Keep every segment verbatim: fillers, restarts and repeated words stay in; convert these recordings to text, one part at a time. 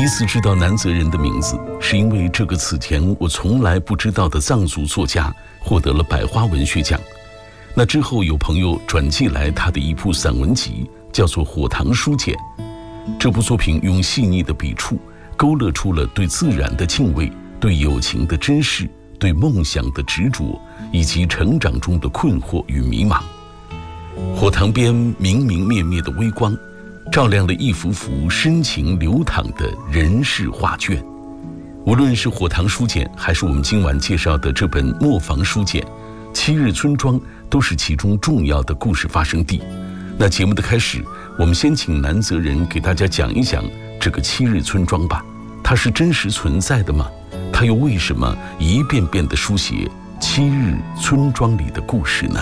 第一次知道南泽人的名字，是因为这个此前我从来不知道的藏族作家获得了百花文学奖。那之后有朋友转寄来他的一部散文集，叫做《火塘书简》。这部作品用细腻的笔触勾勒出了对自然的敬畏，对友情的珍视，对梦想的执着，以及成长中的困惑与迷茫。火塘边明明灭灭的微光，照亮了一幅幅深情流淌的人世画卷。无论是火塘书简，还是我们今晚介绍的这本磨坊书简，七日村庄都是其中重要的故事发生地。那节目的开始，我们先请南泽人给大家讲一讲这个七日村庄吧。它是真实存在的吗？它又为什么一遍遍地书写七日村庄里的故事呢？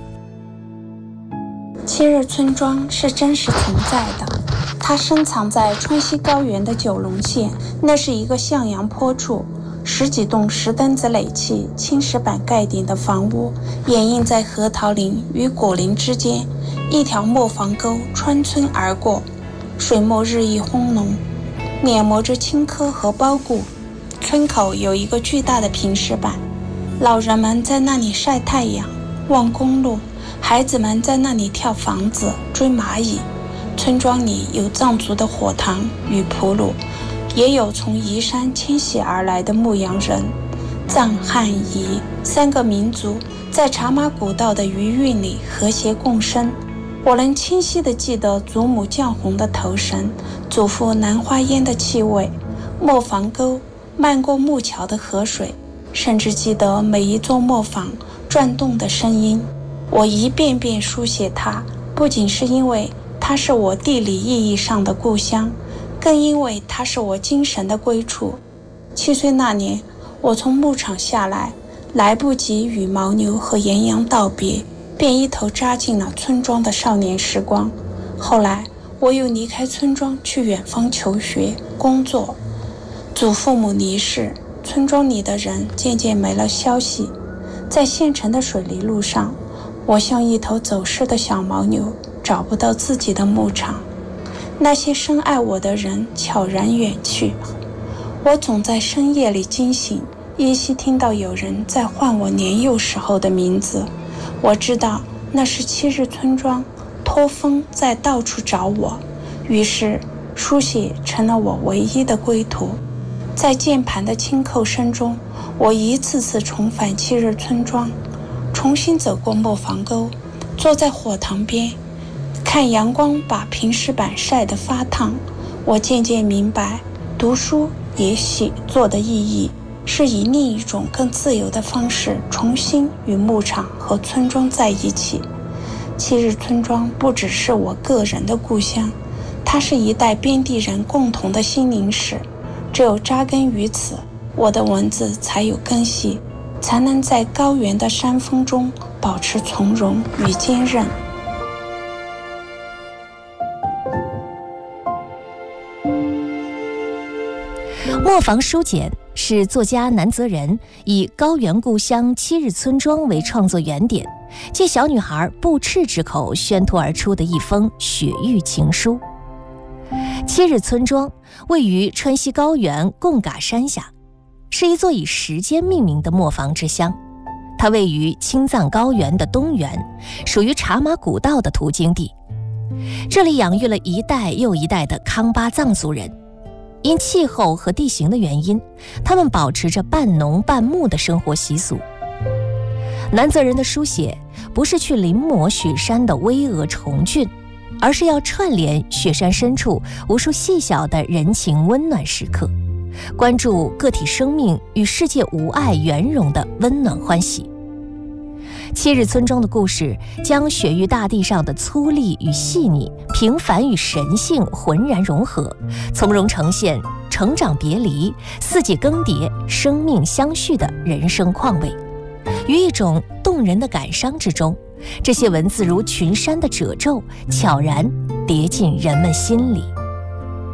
七日村庄是真实存在的，它深藏在川西高原的九龙县，那是一个向阳坡处，十几栋石墩子垒砌、青石板盖顶的房屋，掩映在核桃林与果林之间，一条磨坊沟穿村而过，水墨日益烘浓，碾磨着青稞和苞谷。村口有一个巨大的平石板，老人们在那里晒太阳、望公路，孩子们在那里跳房子、追蚂蚁。村庄里有藏族的火塘与普鲁，也有从宜山迁徙而来的牧羊人。藏、汉、彝三个民族在茶马古道的余韵里和谐共生。我能清晰地记得祖母绛红的头绳，祖父兰花烟的气味，磨坊沟漫过木桥的河水，甚至记得每一座磨坊转动的声音。我一遍遍书写它，不仅是因为它是我地理意义上的故乡，更因为它是我精神的归处。七岁那年，我从牧场下来，来不及与牦牛和岩羊道别，便一头扎进了村庄的少年时光。后来，我又离开村庄去远方求学、工作。祖父母离世，村庄里的人渐渐没了消息。在县城的水泥路上，我像一头走失的小牦牛，找不到自己的牧场。那些深爱我的人悄然远去，我总在深夜里惊醒，依稀听到有人在唤我年幼时候的名字。我知道那是七日村庄，托风在到处找我，于是书写成了我唯一的归途。在键盘的轻扣声中，我一次次重返七日村庄，重新走过磨坊沟，坐在火塘边，看阳光把平石板晒得发烫。我渐渐明白，读书也写作的意义，是以另一种更自由的方式重新与牧场和村庄在一起。七日村庄不只是我个人的故乡，它是一代边地人共同的心灵史。只有扎根于此，我的文字才有根系，才能在高原的山峰中保持从容与坚韧。 磨坊书简是作家南泽人以高原故乡七日村庄为创作原点，借小女孩布赤之口宣吐而出的一封雪域情书。七日村庄位于川西高原贡嘎山下，是一座以时间命名的磨坊之乡。它位于青藏高原的东缘，属于茶马古道的途经地。这里养育了一代又一代的康巴藏族人，因气候和地形的原因，他们保持着半农半牧的生活习俗。南泽人的书写不是去临摹雪山的巍峨重峻，而是要串联雪山深处无数细小的人情温暖时刻，关注个体生命与世界无碍圆融的温暖欢喜。七日村庄的故事将雪域大地上的粗粝与细腻、平凡与神性浑然融合，从容呈现成长别离、四季更迭、生命相续的人生况味。于一种动人的感伤之中，这些文字如群山的褶皱，悄然叠进人们心里。